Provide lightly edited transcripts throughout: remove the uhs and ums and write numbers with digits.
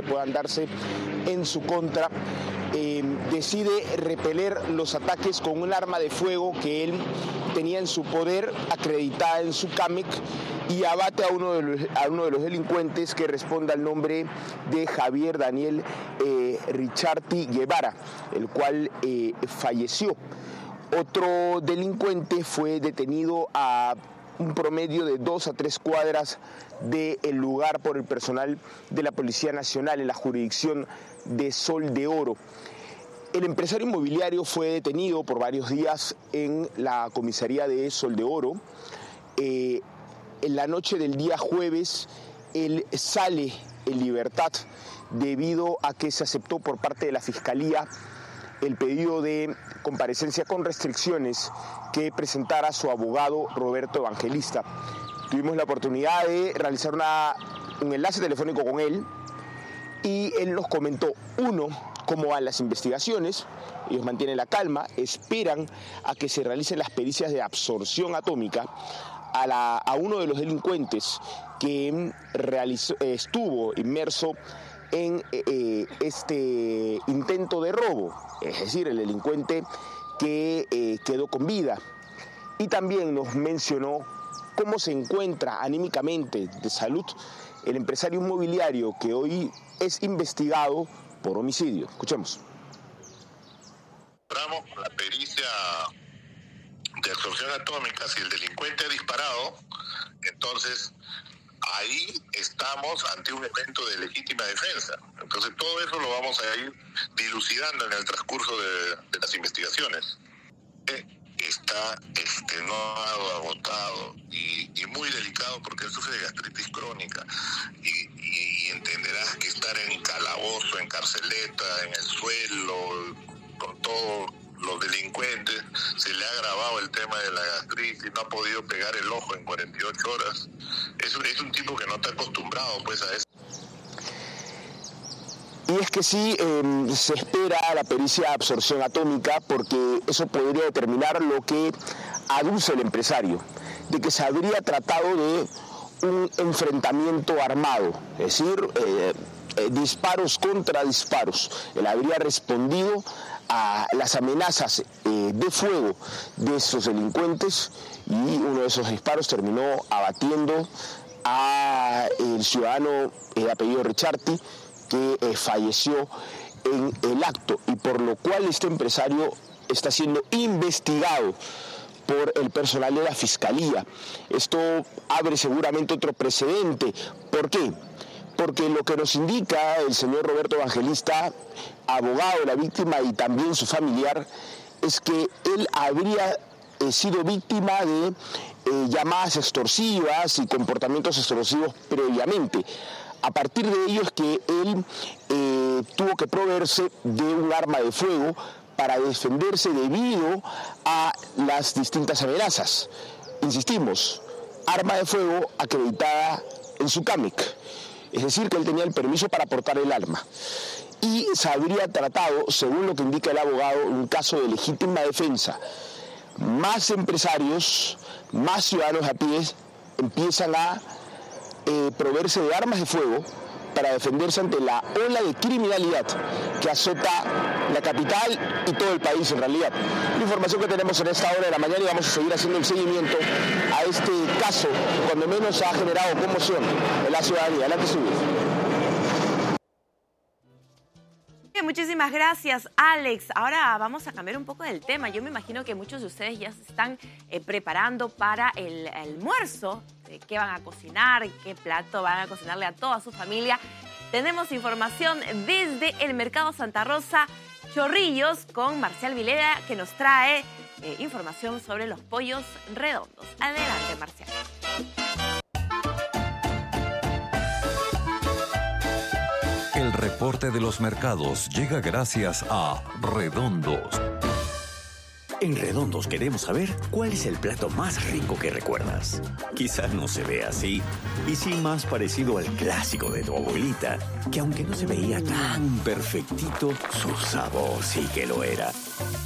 puedan darse en su contra, decide repeler los ataques con un arma de fuego que él tenía en su poder, acreditada en su CAMEC, y abate a uno de los delincuentes, que responde al nombre de Javier Daniel Richarti Guevara, el cual falleció. Otro delincuente fue detenido a un promedio de 2 a 3 cuadras del lugar por el personal de la Policía Nacional en la jurisdicción de Sol de Oro. El empresario inmobiliario fue detenido por varios días en la comisaría de Sol de Oro. En la noche del día jueves, él sale en libertad debido a que se aceptó por parte de la Fiscalía el pedido de comparecencia con restricciones que presentara su abogado Roberto Evangelista. Tuvimos la oportunidad de realizar un enlace telefónico con él y él nos comentó, uno, cómo van las investigaciones. Ellos mantienen la calma, esperan a que se realicen las pericias de absorción atómica a uno de los delincuentes que estuvo inmerso en este intento de robo, es decir, el delincuente que quedó con vida. Y también nos mencionó cómo se encuentra anímicamente de salud el empresario inmobiliario que hoy es investigado por homicidio. Escuchemos. Con la pericia de absorción atómica, si el delincuente ha disparado, entonces ahí estamos ante un evento de legítima defensa. Entonces todo eso lo vamos a ir dilucidando en el transcurso de las investigaciones. Está extenuado, agotado y muy delicado porque él sufre de gastritis crónica y entenderás que estar en calabozo, en carceleta, en el suelo, con todos los delincuentes, se le ha agravado el tema de la gastritis, no ha podido pegar el ojo en 48 horas. Es un tipo que no está acostumbrado pues a eso. Y es que sí, se espera la pericia de absorción atómica porque eso podría determinar lo que aduce el empresario, de que se habría tratado de un enfrentamiento armado, es decir, disparos contra disparos. Él habría respondido a las amenazas de fuego de esos delincuentes y uno de esos disparos terminó abatiendo a el ciudadano de apellido Richarti, que falleció en el acto, y por lo cual este empresario está siendo investigado por el personal de la Fiscalía. Esto abre seguramente otro precedente. ¿Por qué? Porque lo que nos indica el señor Roberto Evangelista, abogado de la víctima y también su familiar, es que él habría sido víctima de llamadas extorsivas y comportamientos extorsivos previamente. A partir de ello es que él tuvo que proveerse de un arma de fuego para defenderse debido a las distintas amenazas. Insistimos, arma de fuego acreditada en su CAMEC, es decir, que él tenía el permiso para portar el arma. Y se habría tratado, según lo que indica el abogado, un caso de legítima defensa. Más empresarios, más ciudadanos a pie empiezan a proveerse de armas de fuego para defenderse ante la ola de criminalidad que azota la capital y todo el país en realidad. La información que tenemos en esta hora de la mañana, y vamos a seguir haciendo el seguimiento a este caso, cuando menos ha generado conmoción en la ciudadanía. Adelante, Silvia. Muchísimas gracias, Alex. Ahora vamos a cambiar un poco del tema. Yo me imagino que muchos de ustedes ya se están preparando para el almuerzo. ¿Qué van a cocinar? ¿Qué plato van a cocinarle a toda su familia? Tenemos información desde el Mercado Santa Rosa Chorrillos con Marcial Vilera, que nos trae información sobre los pollos redondos. Adelante, Marcial. El reporte de los mercados llega gracias a Redondos. En Redondos queremos saber cuál es el plato más rico que recuerdas. Quizás no se ve así, y sí más parecido al clásico de tu abuelita, que aunque no se veía tan perfectito, su sabor sí que lo era.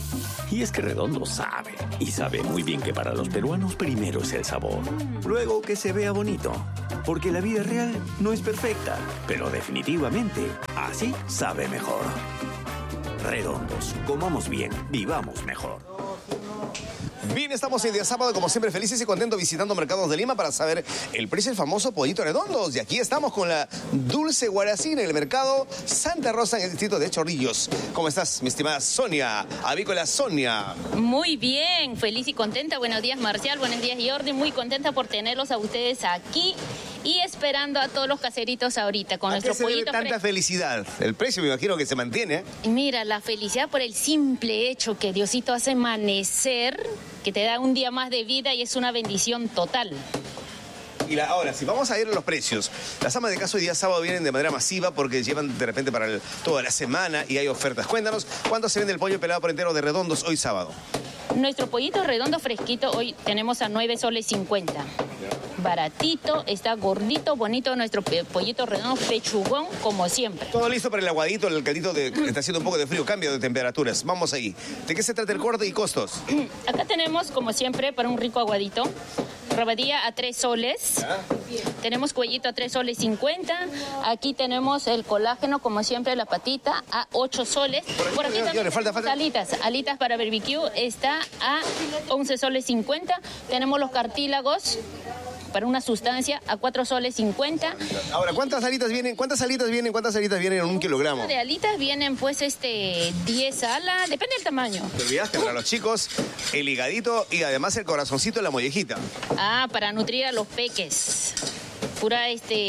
Y es que Redondo sabe. Y sabe muy bien que para los peruanos primero es el sabor. Luego que se vea bonito. Porque la vida real no es perfecta. Pero definitivamente, así sabe mejor. Redondos. Comamos bien. Vivamos mejor. Bien, estamos el día sábado, como siempre, felices y contentos visitando mercados de Lima para saber el precio del famoso pollito Redondos. Y aquí estamos con la Dulce Guaracina en el mercado Santa Rosa, en el distrito de Chorrillos. ¿Cómo estás, mi estimada Sonia? Avícola Sonia. Muy bien, feliz y contenta. Buenos días, Marcial. Buenos días, Jordi. Muy contenta por tenerlos a ustedes aquí y esperando a todos los caseritos ahorita con nuestro pollito. ¿A qué se debe tanta felicidad? El precio me imagino que se mantiene. Mira, la felicidad por el simple hecho que Diosito hace amanecer, que te da un día más de vida y es una bendición total. Y ahora, si vamos a ir a los precios, las amas de casa hoy día sábado vienen de manera masiva porque llevan de repente para toda la semana y hay ofertas. Cuéntanos, ¿cuánto se vende el pollo pelado por entero de Redondos hoy sábado? Nuestro pollito redondo fresquito hoy tenemos a 9 soles 50. Baratito, está gordito, bonito nuestro pollito redondo, pechugón, como siempre. Todo listo para el aguadito, el caldito está haciendo un poco de frío, cambio de temperaturas. Vamos ahí. ¿De qué se trata el corte y costos? Acá tenemos, como siempre, para un rico aguadito, rabadilla a 3 soles. ¿Ah? Tenemos cuellito a 3 soles 50. Aquí tenemos el colágeno, como siempre, la patita a 8 soles. Por aquí también falta. Alitas para barbecue está a 11 soles 50. Tenemos los cartílagos para una sustancia a 4 soles 50. Ahora, ¿cuántas alitas vienen? ¿Cuántas alitas vienen en 1 kilogramo? De alitas vienen pues 10 alas, depende del tamaño. Te olvidaste, para los chicos, el higadito y además el corazoncito de la mollejita. Para nutrir a los peques. Pura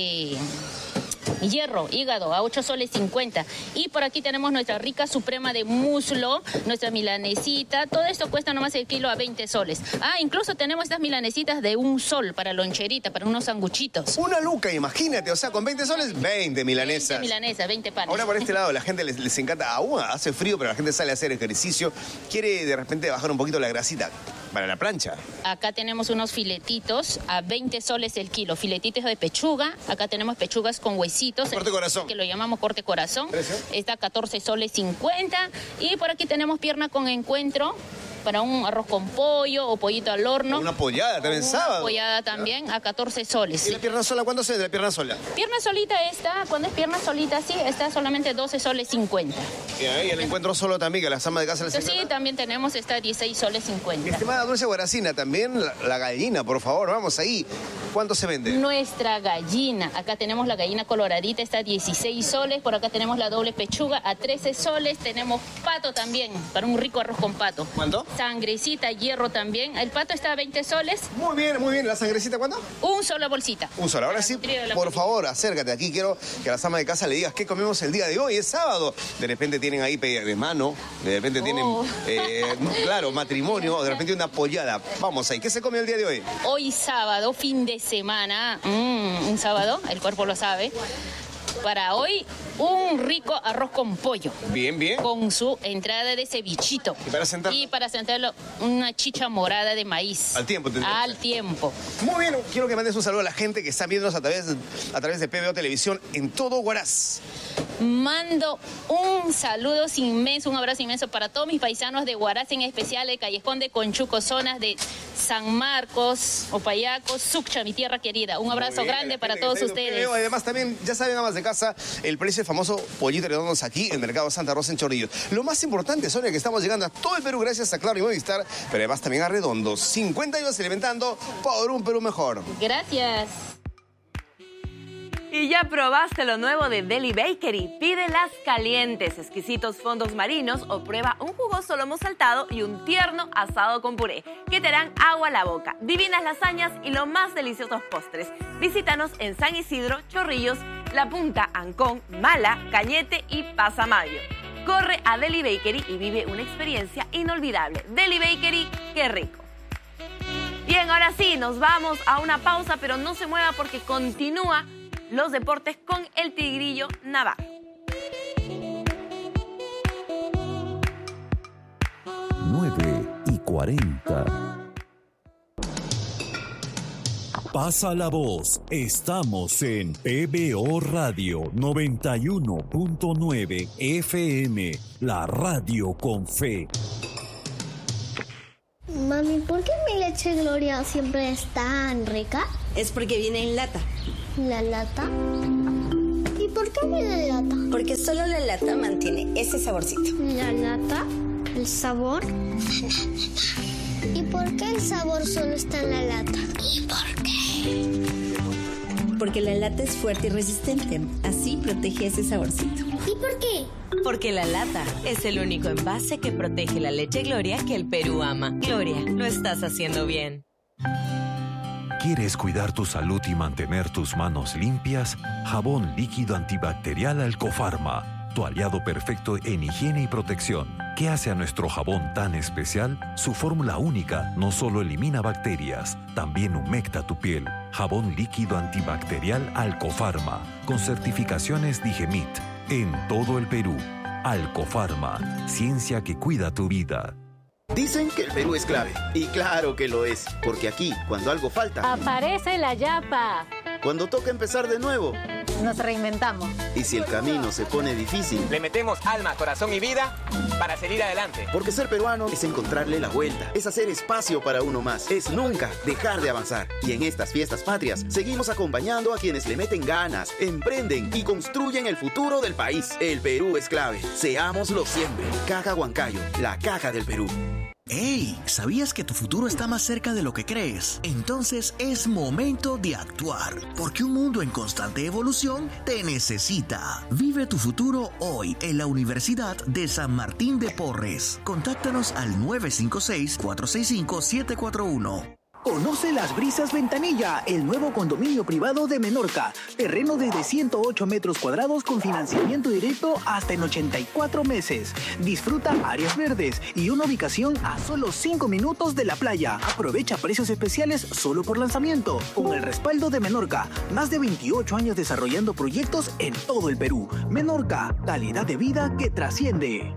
hierro, hígado, a 8 soles 50. Y por aquí tenemos nuestra rica suprema de muslo, nuestra milanesita. Todo esto cuesta nomás el kilo a 20 soles. Incluso tenemos estas milanesitas de 1 sol para loncherita, para unos sanguchitos. Una luca, imagínate. O sea, con 20 soles, 20 milanesas. 20 milanesas, 20 panes. Ahora por este lado, la gente les encanta. Aún hace frío, pero la gente sale a hacer ejercicio. Quiere de repente bajar un poquito la grasita para la plancha. Acá tenemos unos filetitos a 20 soles el kilo. Filetitos de pechuga. Acá tenemos pechugas con huesitos. Corte corazón. Que lo llamamos corte corazón. ¿Precio? Está a 14 soles 50. Y por aquí tenemos pierna con encuentro para un arroz con pollo o pollito al horno. Una pollada también sábado. Una pollada también a 14 soles. ¿Y la pierna sola? ¿Cuándo se vende la pierna sola? Pierna solita está, cuando es pierna solita, sí, está solamente 12 soles 50. Y ahí el encuentro solo también, que las amas de casa les encanta. Sí, también tenemos, está a 16 soles 50. Mi estimada Dulce Guaracina, también la gallina, por favor, vamos ahí. ¿Cuánto se vende? Nuestra gallina, acá tenemos la gallina coloradita, está a 16 soles, por acá tenemos la doble pechuga a 13 soles, tenemos pato también, para un rico arroz con pato. ¿Cuánto? Sangrecita, hierro también, el pato está a 20 soles. Muy bien, ¿la sangrecita cuánto? Un sola bolsita. Un solo, ahora sí, por favor, acércate aquí, quiero que a las amas de casa le digas qué comemos el día de hoy, es sábado. De repente tienen ahí de mano, de repente tienen, claro, matrimonio, de repente una pollada. Vamos ahí, ¿qué se come el día de hoy? Hoy sábado, fin de semana, un sábado, el cuerpo lo sabe. Para hoy, un rico arroz con pollo. Bien. Con su entrada de cevichito. ¿Y para sentarlo, una chicha morada de maíz. Al tiempo. Al tiempo. Muy bien, quiero que mandes un saludo a la gente que está viéndonos a través de PBO Televisión en todo Huaraz. Mando un saludo inmenso, un abrazo inmenso para todos mis paisanos de Huaraz, en especial de Callejón de Conchuco, zonas de San Marcos, Opayaco, Succha, mi tierra querida. Un abrazo grande para todos ustedes. Además también, ya saben, amas de casa, el precio del famoso pollito redondos aquí en el Mercado Santa Rosa en Chorrillos. Lo más importante, Sonia, que estamos llegando a todo el Perú gracias a Claro y Movistar, pero además también a Redondos. 50 años alimentando por un Perú mejor. Gracias. Y ya probaste lo nuevo de Deli Bakery. Pídelas calientes, exquisitos fondos marinos o prueba un jugoso lomo saltado y un tierno asado con puré que te harán agua a la boca, divinas lasañas y los más deliciosos postres. Visítanos en San Isidro, Chorrillos, La Punta, Ancón, Mala, Cañete y Pasamayo. Corre a Deli Bakery y vive una experiencia inolvidable. Deli Bakery, qué rico. Bien, ahora sí, nos vamos a una pausa, pero no se mueva porque continúa los deportes con el Tigrillo Navarro. 9:40. Pasa la voz. Estamos en PBO Radio 91.9 FM, la radio con fe. leche Gloria siempre es tan rica? Es porque viene en lata. ¿La lata? ¿Y por qué viene en lata? Porque solo la lata mantiene ese saborcito. ¿La lata? ¿El sabor? ¿Y por qué el sabor solo está en la lata? ¿Y por qué? Porque la lata es fuerte y resistente. Así protege ese saborcito. ¿Y por qué? Porque la lata es el único envase que protege la leche Gloria que el Perú ama. Gloria, lo estás haciendo bien. ¿Quieres cuidar tu salud y mantener tus manos limpias? Jabón líquido antibacterial Alcofarma, tu aliado perfecto en higiene y protección. ¿Qué hace a nuestro jabón tan especial? Su fórmula única no solo elimina bacterias, también humecta tu piel. Jabón líquido antibacterial Alcofarma, con certificaciones Digemit, en todo el Perú. Alcofarma, ciencia que cuida tu vida. Dicen que el Perú es clave. Y claro que lo es, porque aquí, cuando algo falta, aparece la yapa. Cuando toca empezar de nuevo, nos reinventamos. Y si el camino se pone difícil, le metemos alma, corazón y vida para seguir adelante. Porque ser peruano es encontrarle la vuelta, es hacer espacio para uno más, es nunca dejar de avanzar. Y en estas fiestas patrias, seguimos acompañando a quienes le meten ganas, emprenden y construyen el futuro del país. El Perú es clave. Seámoslo siempre. Caja Huancayo, la caja del Perú. ¡Hey! ¿Sabías que tu futuro está más cerca de lo que crees? Entonces es momento de actuar, porque un mundo en constante evolución te necesita. Vive tu futuro hoy en la Universidad de San Martín de Porres. Contáctanos al 956-465-741. Conoce Las Brisas Ventanilla, el nuevo condominio privado de Menorca. Terreno desde 108 metros cuadrados con financiamiento directo hasta en 84 meses. Disfruta áreas verdes y una ubicación a solo 5 minutos de la playa. Aprovecha precios especiales solo por lanzamiento. Con el respaldo de Menorca, más de 28 años desarrollando proyectos en todo el Perú. Menorca, calidad de vida que trasciende.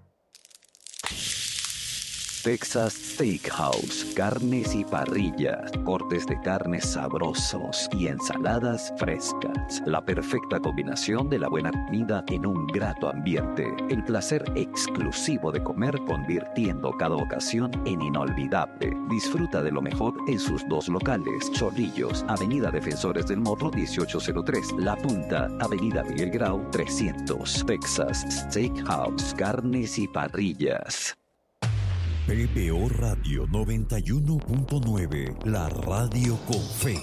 Texas Steakhouse, carnes y parrillas, cortes de carnes sabrosos y ensaladas frescas. La perfecta combinación de la buena comida en un grato ambiente. El placer exclusivo de comer convirtiendo cada ocasión en inolvidable. Disfruta de lo mejor en sus dos locales. Chorrillos, Avenida Defensores del Morro 1803. La Punta, Avenida Miguel Grau 300. Texas Steakhouse, carnes y parrillas. PPO Radio 91.9, la radio con fe.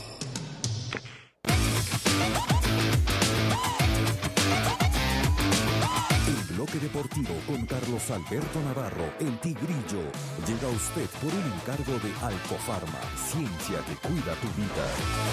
El bloque deportivo con Carlos Alberto Navarro, el Tigrillo, llega a usted por un encargo de Alcofarma, ciencia que cuida tu vida.